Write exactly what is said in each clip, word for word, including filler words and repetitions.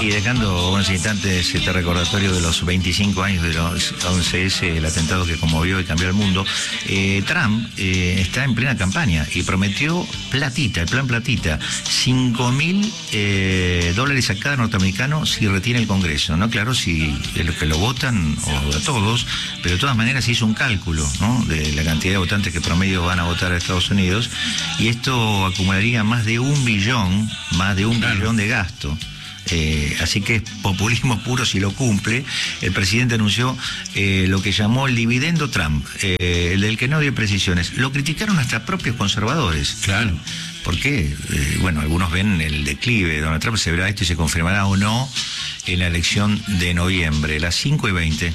Y dejando unos instantes este recordatorio de los veinticinco años de los once ese, el atentado que conmovió y cambió el mundo, eh, Trump eh, está en plena campaña y prometió platita, el plan platita, cinco mil eh, dólares a cada norteamericano si retiene el Congreso, ¿no? Claro, si de los que lo votan, o a todos, pero de todas maneras se hizo un cálculo, ¿no?, de la cantidad de votantes que promedio van a votar a Estados Unidos, y esto acumularía más de un billón, más de un claro. billón de gasto. Eh, así que es populismo puro si lo cumple. El presidente anunció eh, lo que llamó el dividendo Trump, eh, el del que no dio precisiones. Lo criticaron hasta propios conservadores. Claro. ¿Por qué? Eh, bueno, algunos ven el declive de Donald Trump, se verá esto y se confirmará o no en la elección de noviembre, las cinco y veinte.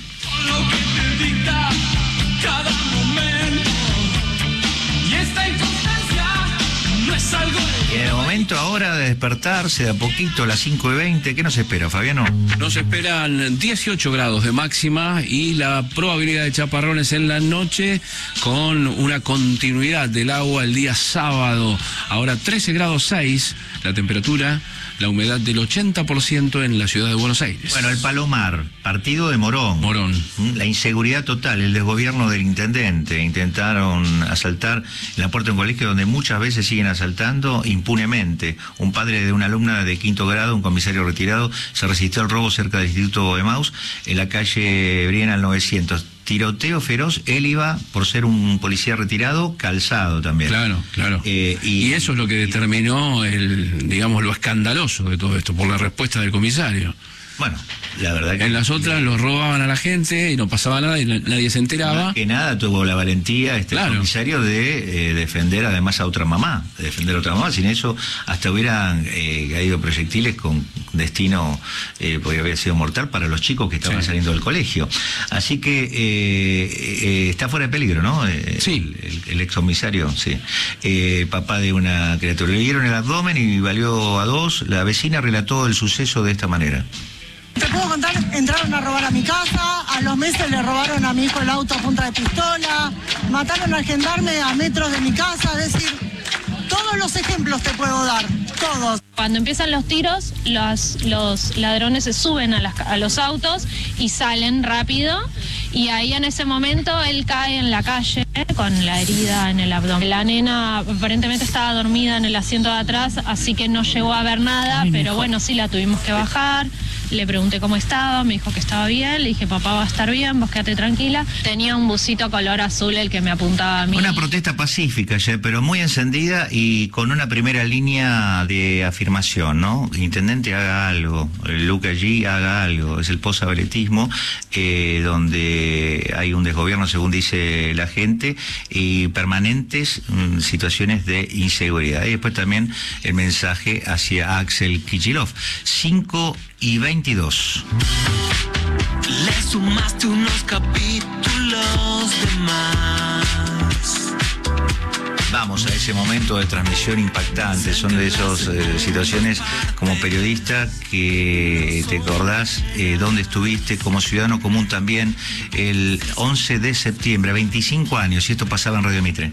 Y en el momento ahora de despertarse de a poquito a las cinco y veinte, ¿qué nos espera, Fabiano? Nos esperan dieciocho grados de máxima y la probabilidad de chaparrones en la noche, con una continuidad del agua el día sábado. Ahora trece grados seis la temperatura, la humedad del ochenta por ciento en la ciudad de Buenos Aires. Bueno, el Palomar, partido de Morón. Morón. La inseguridad total, el desgobierno del intendente. Intentaron asaltar en la puerta de un colegio donde muchas veces siguen asaltando impunemente. Un padre de una alumna de quinto grado, un comisario retirado, se resistió al robo cerca del Instituto Emaús, en la calle Briena al novecientos. Tiroteo feroz, él iba, por ser un policía retirado, calzado también. Claro, claro. Eh, y, y eso es lo que determinó, el, digamos, lo escandaloso de todo esto, por la respuesta del comisario. Bueno, la verdad que... En las otras los robaban a la gente y no pasaba nada y nadie se enteraba. Más que nada tuvo la valentía este claro. comisario de eh, defender además a otra mamá, de defender a otra mamá. Sin eso hasta hubieran eh, caído proyectiles con destino, eh, podría haber sido mortal para los chicos que estaban sí. saliendo del colegio. Así que eh, eh, está fuera de peligro, ¿no? Eh, sí. El, el, el excomisario, sí. Eh, papá de una criatura. Le dieron el abdomen y valió a dos. La vecina relató el suceso de esta manera. Te puedo contar, entraron a robar a mi casa, a los meses le robaron a mi hijo el auto a punta de pistola, mataron al gendarme a metros de mi casa, es decir, todos los ejemplos te puedo dar, todos. Cuando empiezan los tiros, los, los ladrones se suben a, las, a los autos y salen rápido, y ahí en ese momento él cae en la calle con la herida en el abdomen. La nena aparentemente estaba dormida en el asiento de atrás, así que no llegó a ver nada, Ay, pero bueno, sí la tuvimos que bajar. Le pregunté cómo estaba, me dijo que estaba bien, le dije, papá va a estar bien, vos quédate tranquila. Tenía un busito color azul el que me apuntaba a mí. Una protesta pacífica, ya, pero muy encendida y con una primera línea de afirmación, ¿no? Intendente, haga algo, el look allí, haga algo. Es el posabeletismo, eh, donde hay un desgobierno, según dice la gente, y permanentes mm, situaciones de inseguridad. Y después también el mensaje hacia Axel Kicillof. cinco y veintidós. Le sumaste unos capítulos de más. Vamos a ese momento de transmisión impactante. Son de esas eh, situaciones como periodista que te acordás eh, dónde estuviste, como ciudadano común también, el once de septiembre, veinticinco años, y esto pasaba en Radio Mitre.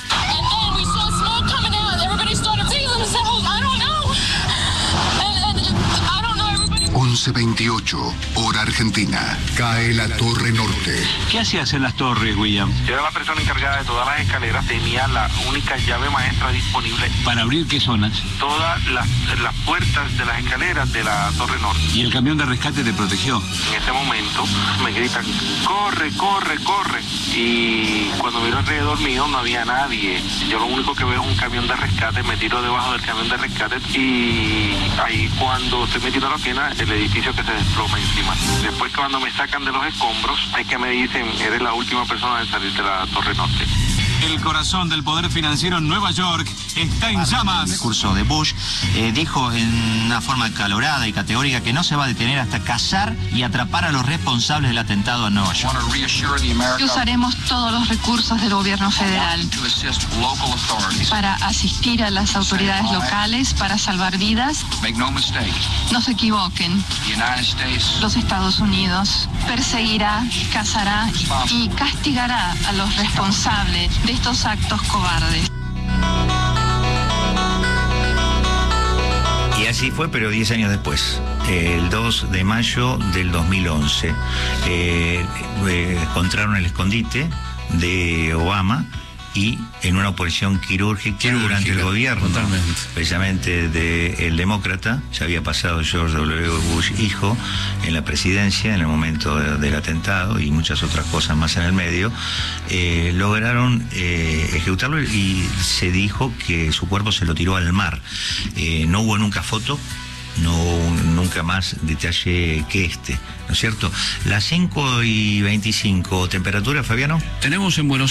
once veintiocho, hora argentina. Cae la Torre Norte. ¿Qué hacías en las torres, William? Yo era la persona encargada de todas las escaleras, tenía la única llave maestra disponible. ¿Para abrir qué zonas? Todas las, las puertas de las escaleras de la Torre Norte. ¿Y el camión de rescate te protegió? En ese momento me gritan, corre, corre, corre. Y cuando miro alrededor mío no había nadie. Yo lo único que veo es un camión de rescate, me tiro debajo del camión de rescate y ahí cuando estoy metiendo la pierna, el edificio que se desploma encima. Después cuando me sacan de los escombros, es que me dicen, eres la última persona en salir de la Torre Norte. El corazón del poder financiero en Nueva York está en llamas. El discurso de Bush eh, dijo en una forma acalorada y categórica que no se va a detener hasta cazar y atrapar a los responsables del atentado a Nueva York. Y usaremos todos los recursos del gobierno federal para asistir a las autoridades locales, para salvar vidas. No se equivoquen. Los Estados Unidos perseguirá, cazará y castigará a los responsables de estos actos cobardes. así fue, pero diez años después, el dos de mayo del dos mil once, eh, eh, encontraron el escondite de Obama y en una operación quirúrgica, quirúrgica durante el gobierno, totalmente, precisamente del demócrata, ya había pasado George W. Bush hijo en la presidencia en el momento de, del atentado y muchas otras cosas más en el medio, eh, lograron eh, ejecutarlo y se dijo que su cuerpo se lo tiró al mar. Eh, no hubo nunca foto, no nunca más detalle que este, ¿no es cierto? Las cinco y veinticinco, ¿temperatura, Fabiano? Tenemos en Buenos